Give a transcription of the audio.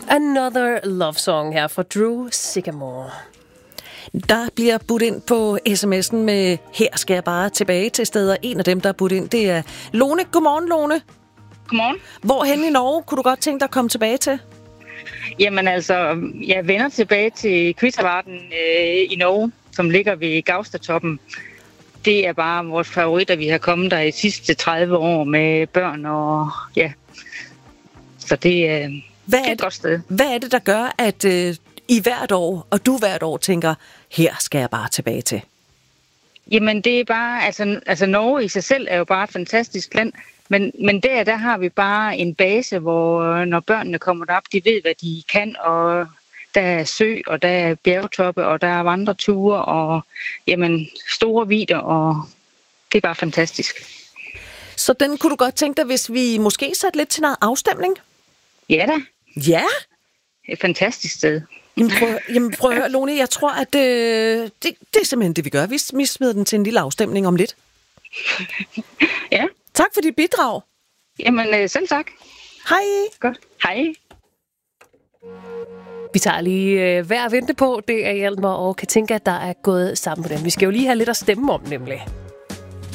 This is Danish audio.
Another Love Song her fra Drew Sycamore. Der bliver budt ind på sms'en med her skal jeg bare tilbage til steder. En af dem, der er budt ind, det er Lone. Godmorgen, Lone. Godmorgen. Hvorhen i Norge kunne du godt tænke dig at komme tilbage til? Jamen altså, jeg vender tilbage til Kvittervarden i Norge, som ligger ved Gaustatoppen. Det er bare vores favorit, at vi har kommet der i sidste 30 år med børn og ja. Så det er et godt sted. Hvad er det, der gør, at I hvert år, og du hvert år tænker, her skal jeg bare tilbage til? Jamen det er bare, altså Norge i sig selv er jo bare et fantastisk land, men der har vi bare en base, hvor når børnene kommer derop, de ved, hvad de kan, og der er sø, og der er bjergtoppe, og der er vandreture, og jamen store vidder, og det er bare fantastisk. Så den kunne du godt tænke dig, hvis vi måske satte lidt til noget afstemning? Ja da. Ja? Et fantastisk sted. Jamen prøv at høre, Lone, jeg tror, at det er simpelthen det, vi gør. Vi smider den til en lille afstemning om lidt. Ja. Tak for dit bidrag. Jamen selv tak. Hej. Godt. Hej. Vi tager lige hver at vente på. Det er Hjalmar og Katinka, der er gået sammen på den. Vi skal jo lige have lidt at stemme om, nemlig.